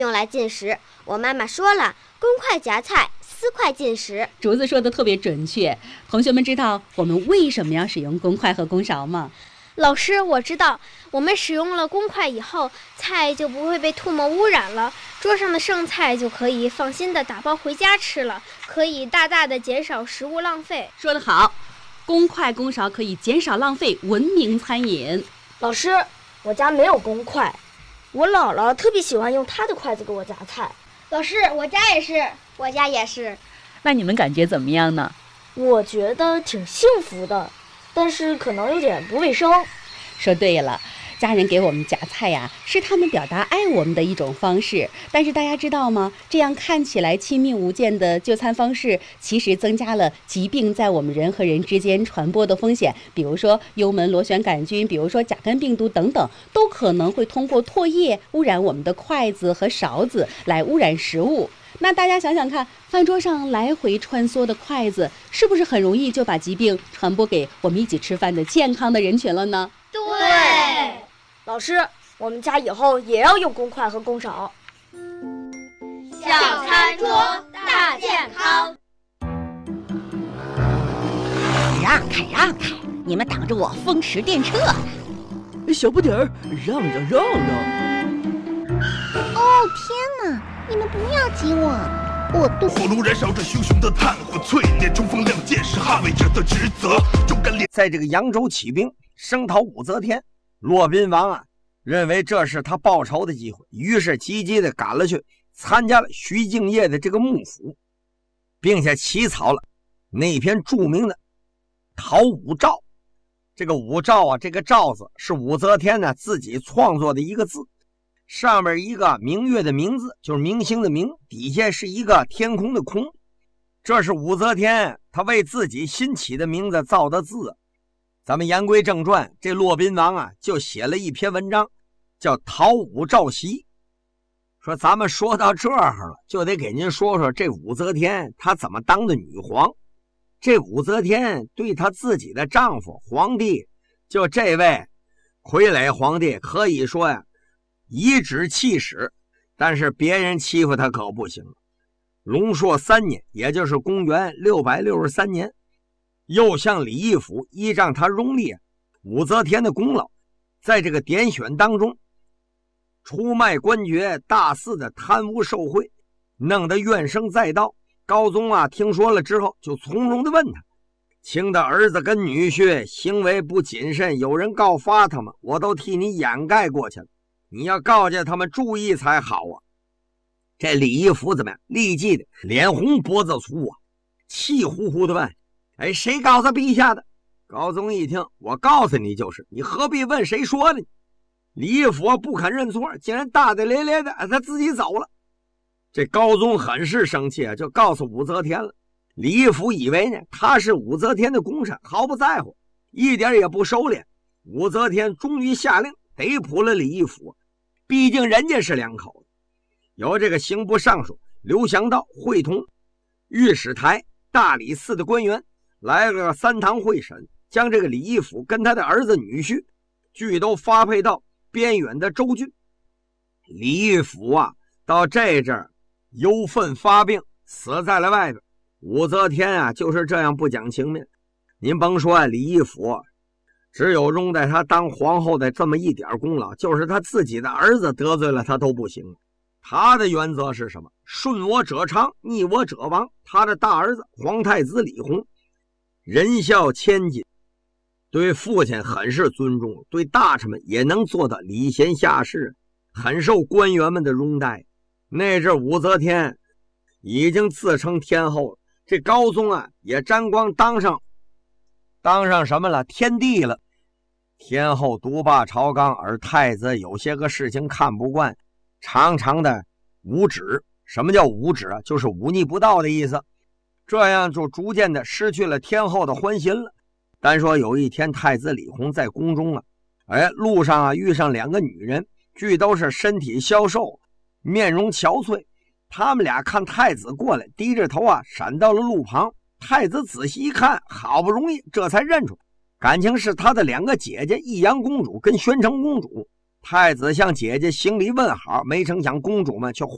用来进食。我妈妈说了，公筷夹菜，私筷进食。 竹子说的特别准确。同学们知道我们为什么要使用公筷和公勺吗？ 老师，我知道，我们使用了公筷以后，菜就不会被唾沫污染了，桌上的剩菜就可以放心的打包回家吃了，可以大大的减少食物浪费。 说得好，公筷公勺可以减少浪费，文明餐饮。 老师，我家没有公筷，我姥姥特别喜欢用她的筷子给我夹菜。 老师，我家也是。 我家也是。 那你们感觉怎么样呢？ 我觉得挺幸福的，但是可能有点不卫生。 说对了，家人给我们夹菜呀，是他们表达爱我们的一种方式。但是大家知道吗？这样看起来亲密无间的就餐方式，其实增加了疾病在我们人和人之间传播的风险。比如说幽门螺旋杆菌，比如说甲肝病毒等等，都可能会通过唾液污染我们的筷子和勺子，来污染食物。那大家想想看，饭桌上来回穿梭的筷子，是不是很容易就把疾病传播给我们一起吃饭的健康的人群了呢？ 对。 老师，我们家以后也要用公筷和公勺。 小餐桌大健康。 让开让开，你们挡着我风驰电掣呢。 小不点儿，让让。 哦天哪，你们不要挤我，我肚子。 火炉燃烧着熊熊的炭火，淬炼冲锋亮剑是捍卫者的职责。勇敢在这个扬州起兵，声讨武则天，骆宾王啊认为这是他报仇的机会，于是积极的赶了去，参加了徐敬业的这个幕府，并且起草了那篇著名的讨武诏。这个武诏啊，这个诏字是武则天呢自己创作的一个字，上面一个明月的明字，就是明星的明，底下是一个天空的空，这是武则天她为自己新起的名字造的字。咱们言归正传，这骆宾王啊就写了一篇文章叫《讨武诏檄》，说咱们说到这儿了，就得给您说说这武则天她怎么当的女皇。这武则天对她自己的丈夫皇帝，就这位傀儡皇帝，可以说呀颐指气使，但是别人欺负他可不行。隆朔3年，也就是公元663年，又向李义府依仗他荣立武则天的功劳，在这个点选当中出卖官爵，大肆的贪污受贿，弄得怨声载道。高宗啊听说了之后，就从容的问他，卿的儿子跟女婿行为不谨慎，有人告发他们，我都替你掩盖过去了，你要告诫他们注意才好啊。这李义府怎么样？立即的脸红脖子粗啊，气呼呼的问，哎，谁告诉陛下的？高宗一听，我告诉你就是，你何必问谁说的？李义府不肯认错，竟然大大咧咧的他自己走了。这高宗很是生气啊，就告诉武则天了。李义府以为呢他是武则天的功臣，毫不在乎，一点也不收敛。武则天终于下令逮捕了李义府，毕竟人家是两口子。由这个刑部尚书刘祥道会同御史台、大理寺的官员来了3堂会审，将这个李义府跟他的儿子女婿俱都发配到边远的州郡。李义府啊到这阵儿忧愤发病，死在了外边。武则天啊就是这样不讲情面。您甭说啊，李义府只有容在他当皇后的这么一点功劳，就是他自己的儿子得罪了他都不行。他的原则是什么？顺我者昌，逆我者亡。他的大儿子皇太子李弘仁孝谦谨，对父亲很是尊重，对大臣们也能做到礼贤下士，很受官员们的拥戴。那阵武则天已经自称天后了，这高宗啊也沾光当上什么了？天帝了。天后独霸朝纲，而太子有些个事情看不惯，常常的无止。什么叫无止啊？就是忤逆不道的意思。这样就逐渐的失去了天后的欢心了。单说有一天，太子李弘在宫中啊，路上啊遇上2个女人，俱都是身体消瘦，面容憔悴。他们俩看太子过来，低着头啊闪到了路旁。太子仔细一看，好不容易这才认出，感情是他的2个姐姐，义阳公主跟宣城公主。太子向姐姐行礼问好，没成想公主们却